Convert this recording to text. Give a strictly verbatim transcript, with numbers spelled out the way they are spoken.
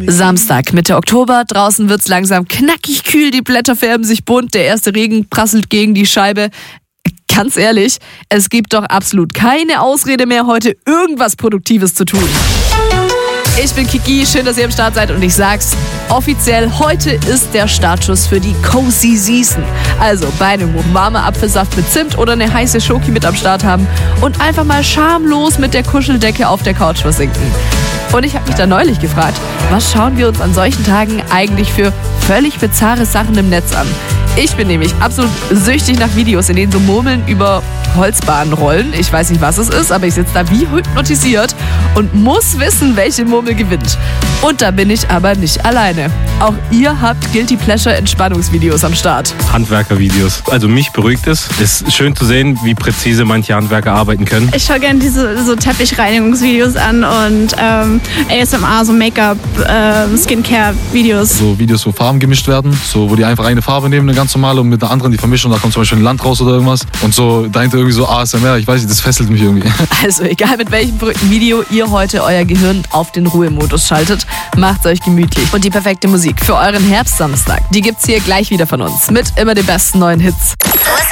Samstag, Mitte Oktober, draußen wird's langsam knackig kühl, die Blätter färben sich bunt, der erste Regen prasselt gegen die Scheibe. Ganz ehrlich, es gibt doch absolut keine Ausrede mehr, heute irgendwas Produktives zu tun. Ich bin Kiki, schön, dass ihr am Start seid und ich sag's offiziell, heute ist der Startschuss für die Cozy Season. Also bei einem warmen Apfelsaft mit Zimt oder eine heiße Schoki mit am Start haben und einfach mal schamlos mit der Kuscheldecke auf der Couch versinken. Und ich habe mich da neulich gefragt, was schauen wir uns an solchen Tagen eigentlich für völlig bizarre Sachen im Netz an? Ich bin nämlich absolut süchtig nach Videos, in denen so Murmeln über Holzbahnen rollen. Ich weiß nicht, was es ist, aber ich sitze da wie hypnotisiert und muss wissen, welche Murmel gewinnt. Und da bin ich aber nicht alleine. Auch ihr habt Guilty Pleasure Entspannungsvideos am Start. Handwerkervideos. Also mich beruhigt es. Es ist schön zu sehen, wie präzise manche Handwerker arbeiten können. Ich schaue gerne diese so Teppichreinigungsvideos an und ähm, A S M R, so Make-up, äh, Skincare-Videos. So Videos, wo Farben gemischt werden, so wo die einfach eine Farbe nehmen, eine ganz normale, und mit einer anderen die vermischen und da kommt zum Beispiel ein Land raus oder irgendwas. Und so dahinter irgendwie so A S M R, ich weiß nicht, das fesselt mich irgendwie. Also egal mit welchem verrückten Video ihr heute euer Gehirn auf den Ruhemodus schaltet, macht's euch gemütlich. Und die perfekte Musik für euren Herbstsamstag, die gibt's hier gleich wieder von uns mit immer den besten neuen Hits. Listen